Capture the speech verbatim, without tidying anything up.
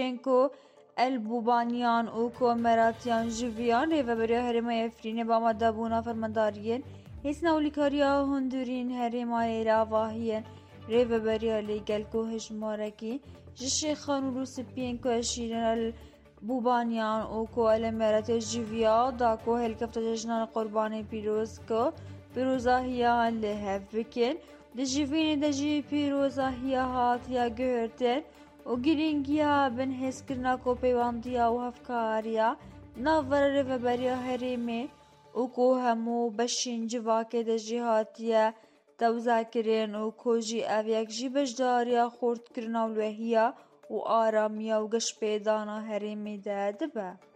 کو البوبانیان و کۆمەراتیان ژڤیان رێڤەبەریە هەرێما ئەفرینە بامادەبوونا فەرمانداریên hêsina alîkariya hundirîn herêma Lêlava hîn rêveberiya lêgel ku hejmarekî ji şêxan û rûspiyên ku eşîrin elbûbaniyan û ku elemeretê jîviya da ku helkefta cejnana Qurbanê Pîroz ku pîrozahiyan li hev bikin. Di jîvînê de jî pîrozahiya hatiye guhirtin û girîngiya binhêzkirina kopêwandiya û hevkariya navbera rêveberiya herêmê û ku hemû beşên civakê de jî hatiye tewzekirin û ku jî ev yek jî bejdariya xurtkirina wêhiya û aramiya û geşpêdana herêmê de dibe.